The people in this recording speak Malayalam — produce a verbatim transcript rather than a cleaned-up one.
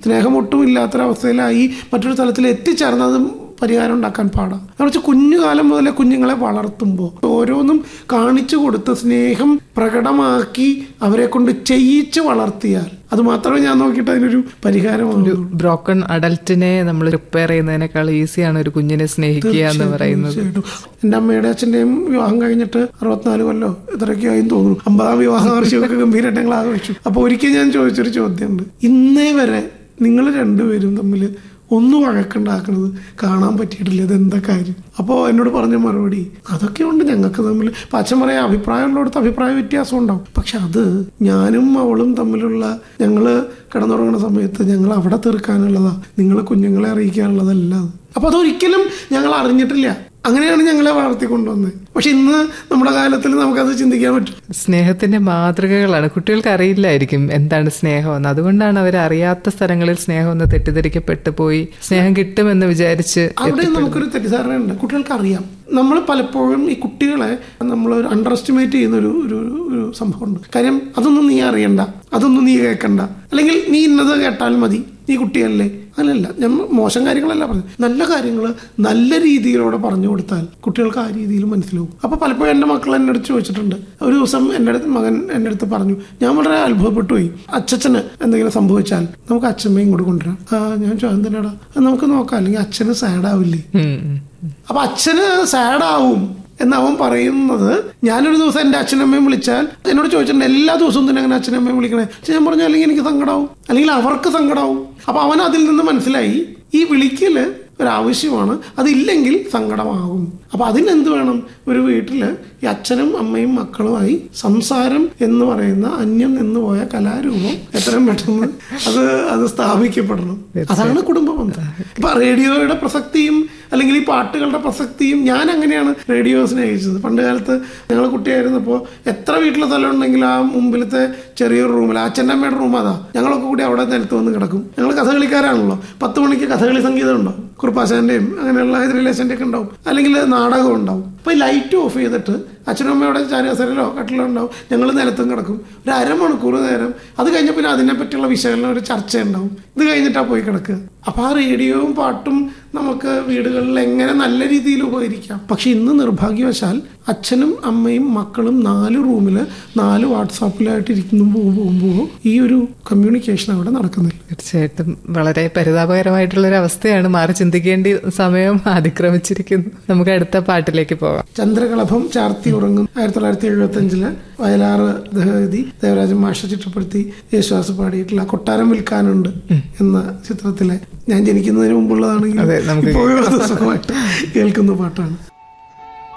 സ്നേഹം ഒട്ടും ഇല്ലാത്തൊരവസ്ഥയിലായി മറ്റൊരു തലത്തിൽ എത്തിച്ചേർന്നത് പരിഹാരം ഉണ്ടാക്കാൻ പാടാം. കുറച്ച് കുഞ്ഞുകാലം മുതലേ കുഞ്ഞുങ്ങളെ വളർത്തുമ്പോൾ ഓരോന്നും കാണിച്ചു കൊടുത്ത് സ്നേഹം പ്രകടമാക്കി അവരെ കൊണ്ട് ചെയ്യിച്ച് വളർത്തിയാൽ അത് മാത്രമേ ഞാൻ നോക്കിയിട്ട് അതിനൊരു പരിഹാരമാണ്. ബ്രോക്കൺ അഡൽറ്റിനെ നമ്മൾ റിപ്പയർ ചെയ്യുന്നതിനേക്കാൾ ഈസിയാണ് ഒരു കുഞ്ഞിനെ സ്നേഹിക്കുക എന്ന് പറയുന്നത്. എന്റെ അമ്മയുടെ അച്ഛന്റെയും വിവാഹം കഴിഞ്ഞിട്ട് അറുപത്തിനാല് കൊല്ലോ ഇത്രയൊക്കെയായും തോന്നുന്നു. അമ്പതാം വിവാഹ വാർഷികമൊക്കെ ഗംഭീരമായിട്ട് ഞങ്ങൾ ആഘോഷിച്ചു. അപ്പൊ ഒരിക്കൽ ഞാൻ ചോദിച്ചൊരു ചോദ്യമുണ്ട്, ഇന്നേ വരെ നിങ്ങൾ രണ്ടുപേരും തമ്മിൽ ഒന്നും വഴക്കുണ്ടാക്കുന്നത് കാണാൻ പറ്റിയിട്ടില്ല, ഇതെന്താ കാര്യം? അപ്പോൾ എന്നോട് പറഞ്ഞ മറുപടി അതൊക്കെ ഉണ്ട് ഞങ്ങൾക്ക് തമ്മിൽ. ഇപ്പം അച്ഛൻ പറയാം അഭിപ്രായമുള്ളടത്ത് അഭിപ്രായ വ്യത്യാസം ഉണ്ടാവും, പക്ഷെ അത് ഞാനും അവളും തമ്മിലുള്ള ഞങ്ങൾ കിടന്നുറങ്ങുന്ന സമയത്ത് ഞങ്ങൾ അവിടെ തീർക്കാനുള്ളതാ, നിങ്ങൾ കുഞ്ഞുങ്ങളെ അറിയിക്കാനുള്ളതല്ല. അപ്പൊ അതൊരിക്കലും ഞങ്ങൾ അറിഞ്ഞിട്ടില്ല. അങ്ങനെയാണ് ഞങ്ങളെ വളർത്തിക്കൊണ്ടുവന്നത്. പക്ഷെ ഇന്ന് നമ്മുടെ കാലത്തിൽ നമുക്കത് ചിന്തിക്കാൻ പറ്റും. സ്നേഹത്തിന്റെ മാതൃകകളാണ്. കുട്ടികൾക്ക് അറിയില്ലായിരിക്കും എന്താണ് സ്നേഹമെന്ന്. അതുകൊണ്ടാണ് അവർ അറിയാത്ത സ്ഥലങ്ങളിൽ സ്നേഹം എന്ന് തെറ്റിദ്ധരിക്കപ്പെട്ടു പോയി സ്നേഹം കിട്ടുമെന്ന് വിചാരിച്ച്. അവിടെ നമുക്കൊരു തെറ്റിദ്ധാരണ ഉണ്ട്. കുട്ടികൾക്ക് അറിയാം. നമ്മൾ പലപ്പോഴും ഈ കുട്ടികളെ നമ്മൾ അണ്ടർ എസ്റ്റിമേറ്റ് ചെയ്യുന്ന ഒരു ഒരു സംഭവമുണ്ട്. കാര്യം അതൊന്നും നീ അറിയണ്ട, അതൊന്നും നീ കേൾക്കണ്ട, അല്ലെങ്കിൽ നീ ഇന്നത് കേട്ടാൽ മതി, നീ കുട്ടിയല്ലേ. അങ്ങനെയല്ല, ഞാൻ മോശം കാര്യങ്ങളല്ല പറഞ്ഞു, നല്ല കാര്യങ്ങൾ നല്ല രീതിയിലൂടെ പറഞ്ഞു കൊടുത്താൽ കുട്ടികൾക്ക് ആ രീതിയിൽ മനസ്സിലാവും. അപ്പൊ പലപ്പോഴും എൻ്റെ മക്കൾ എൻ്റെ അടുത്ത് ചോദിച്ചിട്ടുണ്ട്. ഒരു ദിവസം എൻ്റെ അടുത്ത് മകൻ എൻ്റെ അടുത്ത് പറഞ്ഞു, ഞാൻ വളരെ അത്ഭുതപ്പെട്ടു പോയി, അച്ഛന് എന്തെങ്കിലും സംഭവിച്ചാൽ നമുക്ക് അച്ഛമ്മയും കൂടെ കൊണ്ടുവരാം. ആ ഞാൻ ചോദിച്ചു തന്നെടാ, നമുക്ക് നോക്കാം, അല്ലെങ്കിൽ അച്ഛന് സാഡാവില്ലേ? അപ്പൊ അച്ഛന് സാഡാവും എന്നവൻ പറയുന്നത്. ഞാനൊരു ദിവസം എൻ്റെ അച്ഛനമ്മയും വിളിച്ചാൽ എന്നോട് ചോദിച്ചിട്ടുണ്ട്, എല്ലാ ദിവസവും തന്നെ അങ്ങനെ അച്ഛനമ്മയും വിളിക്കണേ? ഞാൻ പറഞ്ഞു, അല്ലെങ്കിൽ എനിക്ക് സങ്കടാവും, അല്ലെങ്കിൽ അവർക്ക് സങ്കടാവും. അപ്പൊ അവൻ അതിൽ നിന്ന് മനസ്സിലായി ഈ വിളിക്കല് ഒരാവശ്യമാണ്, അതില്ലെങ്കിൽ സങ്കടമാകും. അപ്പൊ അതിനെന്ത് വേണം? ഒരു വീട്ടില് ഈ അച്ഛനും അമ്മയും മക്കളുമായി സംസാരം എന്ന് പറയുന്ന അന്യം നിന്ന് പോയ കലാരൂപം എത്രയും പെട്ടെന്ന് അത് അത് സ്ഥാപിക്കപ്പെടണം. അതാണ് കുടുംബ ബന്ധം. ഇപ്പൊ റേഡിയോയുടെ പ്രസക്തിയും അല്ലെങ്കിൽ ഈ പാട്ടുകളുടെ പ്രസക്തിയും, ഞാൻ അങ്ങനെയാണ് റേഡിയോ സ്നേഹിച്ചത്. പണ്ട് കാലത്ത് ഞങ്ങൾ കുട്ടിയായിരുന്നപ്പോൾ എത്ര വീട്ടിലെ സ്ഥലം ഉണ്ടെങ്കിൽ ആ മുമ്പിലത്തെ ചെറിയൊരു റൂമിൽ അച്ഛൻ്റെ അമ്മയുടെ റൂം അതാ, ഞങ്ങളൊക്കെ കൂടി അവിടെ നിലത്ത് വന്ന് കിടക്കും. ഞങ്ങൾ കഥകളിക്കാരാണല്ലോ. പത്ത് മണിക്ക് കഥകളി സംഗീതം ഉണ്ടാവും, കുറുപ്പാശാന്റെയും അങ്ങനെയുള്ള ഹൈദരലിന്റെ ഒക്കെ ഉണ്ടാവും, അല്ലെങ്കിൽ നാടകം ഉണ്ടാവും. അപ്പൊ ഈ ലൈറ്റ് ഓഫ് ചെയ്തിട്ട് അച്ഛനും അമ്മയുടെ ചാരികസരയിലോ കട്ടിലോ ഉണ്ടാവും, ഞങ്ങൾ നിലത്തും കിടക്കും ഒരു അരമണിക്കൂർ നേരം. അത് കഴിഞ്ഞ പിന്നെ അതിനെ പറ്റിയുള്ള വിശകലനം, ഒരു ചർച്ച ഉണ്ടാവും. ഇത് കഴിഞ്ഞിട്ടാ പോയി കിടക്കുക. അപ്പൊ ആ റേഡിയോയും പാട്ടും നമുക്ക് വീടുകളിൽ എങ്ങനെ നല്ല രീതിയിൽ ഉപകരിക്കാം. പക്ഷെ ഇന്ന് നിർഭാഗ്യവശാൽ അച്ഛനും അമ്മയും മക്കളും നാല് റൂമില് നാല് വാട്സാപ്പിലായിട്ട് ഇരിക്കുന്നു പോകുമ്പോൾ ഈ ഒരു കമ്മ്യൂണിക്കേഷൻ അവിടെ നടക്കുന്നില്ല. തീർച്ചയായിട്ടും വളരെ പരിതാപകരമായിട്ടുള്ളൊരു അവസ്ഥയാണ്. മാറി ചിന്തിക്കേണ്ട സമയം അതിക്രമിച്ചിരിക്കുന്നു. നമുക്ക് അടുത്ത പാട്ടിലേക്ക് പോകാം. ചന്ദ്രകളഭം ചാർത്തി ഉറങ്ങും ആയിരത്തി തൊള്ളായിരത്തി എഴുപത്തി അഞ്ചില് വയലാറ് ദഹതി ദേവരാജൻ മാഷ ചിട്ടപ്പെടുത്തി യേശുദാസ് പാടിയിട്ടുള്ള കൊട്ടാരം വിൽക്കാനുണ്ട് എന്ന ചിത്രത്തിലെ, ഞാൻ ജനിക്കുന്നതിന് മുമ്പുള്ളതാണെങ്കിൽ കേൾക്കുന്ന പാട്ടാണ്.